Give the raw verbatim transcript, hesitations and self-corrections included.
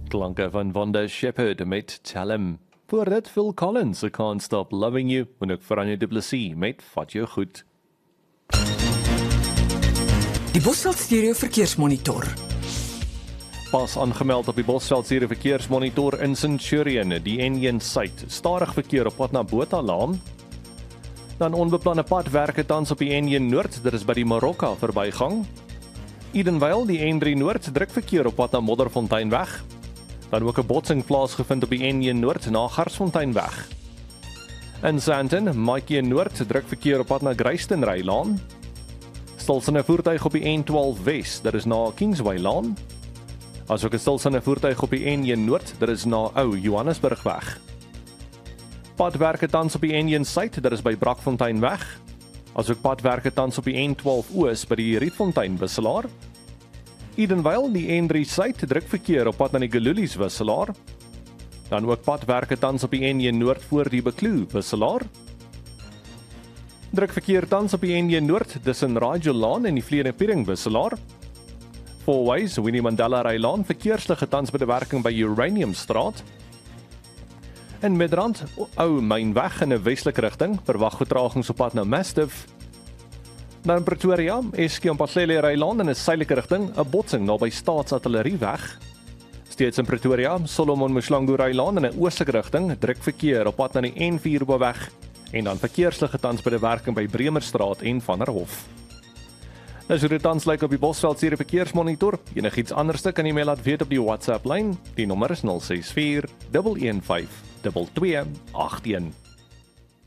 Klanke van Wanda Shepherd met Tell Him. Voor dit Phil Collins, I Can't Stop Loving You, en ook Franje du Plessis met Vat Jou Goed. Die Bosveld Stereo Verkeersmonitor. Pas aangemeld op die Bosveld Stereo Verkeersmonitor in Centurion, die N een Suid. Stadig verkeer op pad na Bothalaan. Dan onbeplande padwerke tans op die N een Noord, dit is by die Marokka verbygang. Edenvale, die N drie Noord, druk verkeer op pad na Modderfonteinweg. Dan ook 'n botsing plaasgevind op die N een Noord na Garsfonteinweg. In Sandton, Maatjie Noord, druk verkeer op pad na Greystenrylaan. Stilsynne voertuig op die N twaalf Wes, dit is na Kingswaylaan. Asook 'n stilsynne voertuig op die N een Noord, dit is na Ou Johannesburgweg. Padwerke tans op die N een Suid, dit is by Brakfonteinweg. Asook padwerke tans op die N twaalf Oos by die Rietfontein wisselaar. Edenvale, die N drie Suid, druk verkeer op pad na die Galulies wisselaar. Dan ook padwerke tans op die N een Noord voor die Bekloo wisselaar. Druk verkeer tans op die N een Noord tussen Rajolaan en die Vleene-Piering wisselaar. Fourways, Winnie Mandela Rylaan, verkeersligte tans by die werking by Uraniumstraat. In Midrand, Ou Mynweg in 'n westelike rigting, verwag vertragings op pad na Mastiff. Dan Pretoria, Eskom Paslele Rylaan in 'n suidelike rigting, 'n botsing naby Staatsatelerieweg. Steeds in Pretoria, Solomon Mshlangu Rylaan in 'n oostelike rigting, druk verkeer op pad na die N vier Boweg en dan verkeersligte tans by die werking by Bremerstraat en Vanderhof. Nou so dit tans lyk op die Bosveld Stereo Verkeersmonitor. Enigiets anderste kan jy my laat weet op die WhatsApp lyn. Die nommer is nul ses vier, een een vyf, twee twee agt een.